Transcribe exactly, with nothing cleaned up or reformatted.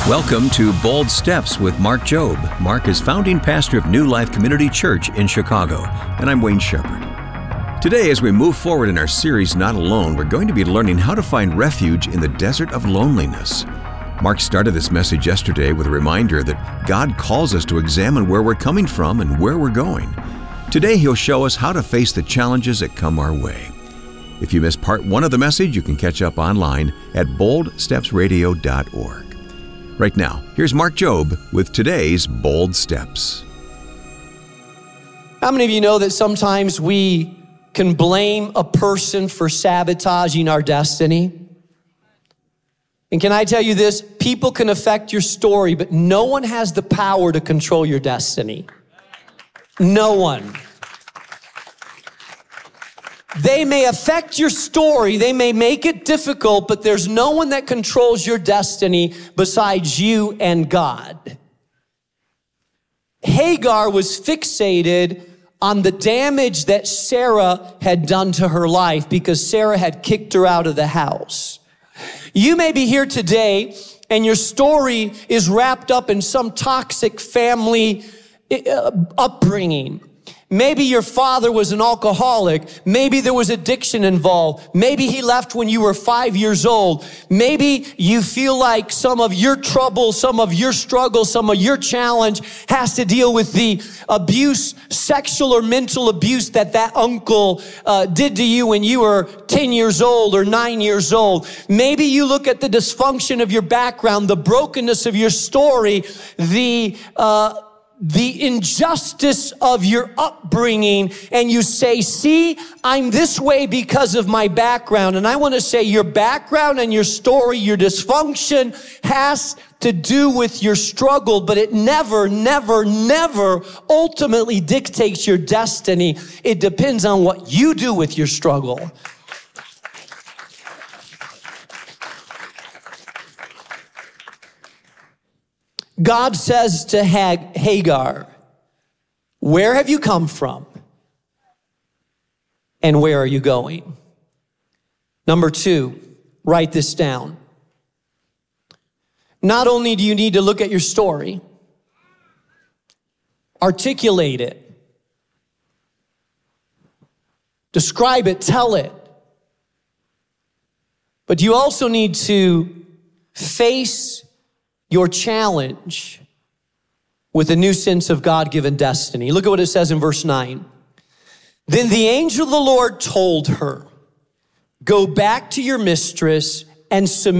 Welcome to Bold Steps with Mark Jobe. Mark is founding pastor of New Life Community Church in Chicago, and I'm Wayne Shepherd. Today, as we move forward in our series, Not Alone, we're going to be learning how to find refuge in the desert of loneliness. Mark started this message yesterday with a reminder that God calls us to examine where we're coming from and where we're going. Today, he'll show us how to face the challenges that come our way. If you missed part one of the message, you can catch up online at bold steps radio dot org. Right now, here's Mark Jobe with today's Bold Steps. How many of you know that sometimes we can blame a person for sabotaging our destiny? And can I tell you this? People can affect your story, but no one has the power to control your destiny. No one. They may affect your story, they may make it difficult, but there's no one that controls your destiny besides you and God. Hagar was fixated on the damage that Sarah had done to her life because Sarah had kicked her out of the house. You may be here today and your story is wrapped up in some toxic family upbringing. Maybe your father was an alcoholic. Maybe there was addiction involved. Maybe he left when you were five years old. Maybe you feel like some of your trouble, some of your struggle, some of your challenge has to deal with the abuse, sexual or mental abuse that that uncle uh, did to you when you were ten years old or nine years old. Maybe you look at the dysfunction of your background, the brokenness of your story, the uh the injustice of your upbringing, and you say, see, I'm this way because of my background. And I want to say your background and your story, your dysfunction has to do with your struggle, but it never, never, never ultimately dictates your destiny. It depends on what you do with your struggle. God says to Hagar, where have you come from? And where are you going? Number two, write this down. Not only do you need to look at your story, articulate it, describe it, tell it, but you also need to face your challenge with a new sense of God-given destiny. Look at what it says in verse nine. Then the angel of the Lord told her, go back to your mistress and submit